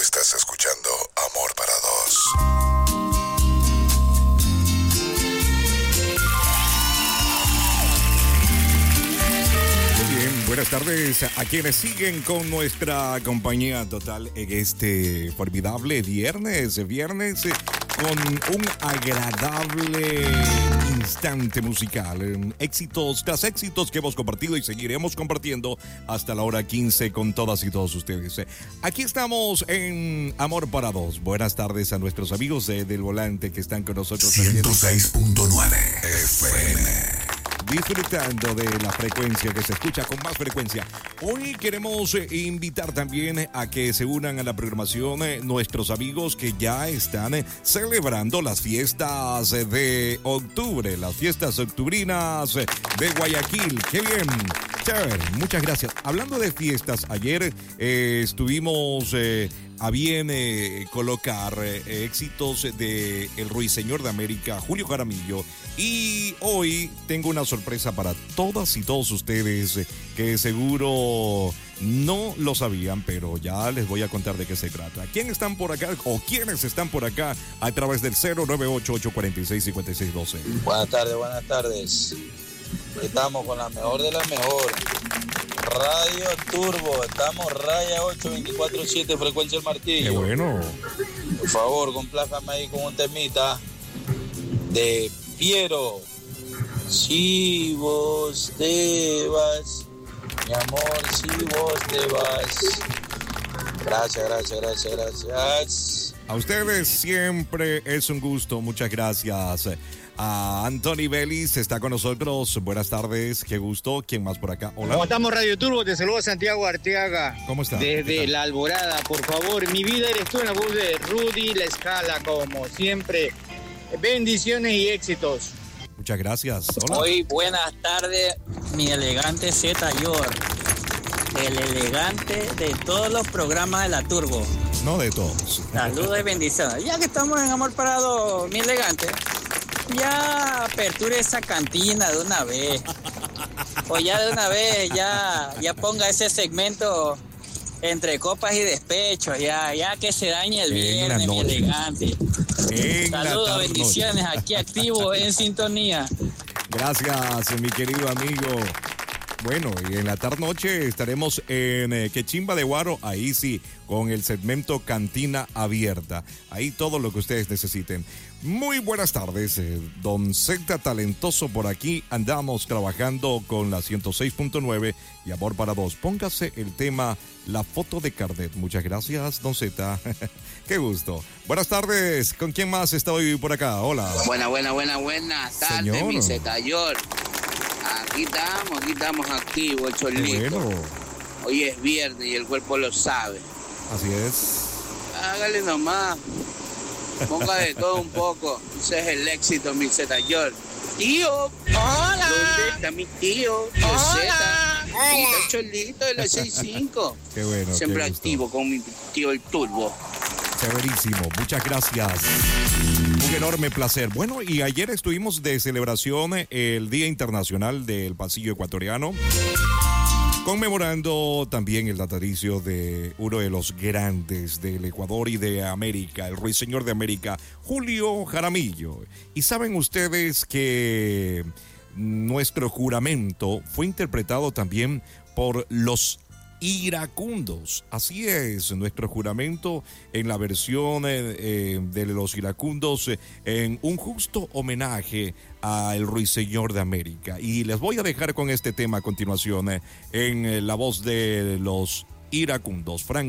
Estás escuchando Amor para Dos. Buenas tardes a quienes siguen con nuestra compañía total en este formidable viernes con un agradable instante musical. Éxitos tras éxitos que hemos compartido y seguiremos compartiendo hasta la hora 15 con todas y todos ustedes. Aquí estamos en Amor para Dos. Buenas tardes a nuestros amigos del volante que están con nosotros. 106.9 FM. Disfrutando de la frecuencia que se escucha con más frecuencia. Hoy queremos invitar también a que se unan a la programación nuestros amigos que ya están celebrando las fiestas de octubre, las fiestas octubrinas de Guayaquil. ¡Qué bien! Chévere, muchas gracias. Hablando de fiestas, ayer estuvimos a bien colocar éxitos de el Ruiseñor de América, Julio Jaramillo, y hoy tengo una sorpresa para todas y todos ustedes que seguro no lo sabían, pero ya les voy a contar de qué se trata. ¿Quién están por acá o quiénes están por acá a través del 098-846-5612? Buenas tardes. Estamos con la mejor de la mejor. Radio Turbo, estamos raya 824-7, frecuencia El Martillo. Qué bueno. Por favor, complájame ahí con un temita de Piero. Si vos te vas, mi amor, si vos te vas. Gracias. A ustedes siempre es un gusto, muchas gracias. A Anthony Vélez está con nosotros. Buenas tardes, qué gusto. ¿Quién más por acá? Hola. ¿Cómo estamos, Radio Turbo? Te saluda Santiago Arteaga. ¿Cómo está? Desde La Alborada, por favor. Mi vida eres tú, en la voz de Rudy La Escala, como siempre. Bendiciones y éxitos. Muchas gracias. Hola. Hoy, buenas tardes, mi elegante Z Yor. El elegante de todos los programas de la Turbo. No de todos. Saludos y bendiciones. Ya que estamos en Amor Parado, mi elegante, ya aperture esa cantina de una vez. O ya de una vez, ya ponga ese segmento entre copas y despechos, ya que se dañe el viernes, mi elegante. Saludos, bendiciones, aquí activo en sintonía. Gracias, mi querido amigo. Bueno, y en la tarde-noche estaremos en Quechimba de Guaro, ahí sí, con el segmento Cantina Abierta. Ahí todo lo que ustedes necesiten. Muy buenas tardes, Don Z Talentoso por aquí. Andamos trabajando con la 106.9 y Amor para Dos. Póngase el tema La Foto de Carnet. Muchas gracias, Don Z. Qué gusto. Buenas tardes. ¿Con quién más está hoy por acá? Hola. Buenas tardes, Señor. mi Z-Yor. Aquí estamos activos, Cholito. Bueno. Hoy es viernes y el cuerpo lo sabe. Así es. Hágale nomás. Ponga de todo un poco. Ese es el éxito, mi Z-Yor. Tío. Hola. ¿Dónde está mi tío? Hola. Y el Cholito de la 65. Qué bueno. Siempre qué gusto. activo con mi tío el Turbo. Severísimo, muchas gracias. Un enorme placer. Bueno, y ayer estuvimos de celebración el Día Internacional del Pasillo Ecuatoriano, conmemorando también el natalicio de uno de los grandes del Ecuador y de América, el Ruiseñor de América, Julio Jaramillo. Y saben ustedes que nuestro juramento fue interpretado también por los iracundos. Así es, nuestro juramento en la versión de los iracundos en un justo homenaje al Ruiseñor de América. Y les voy a dejar con este tema a continuación en la voz de los iracundos. Frank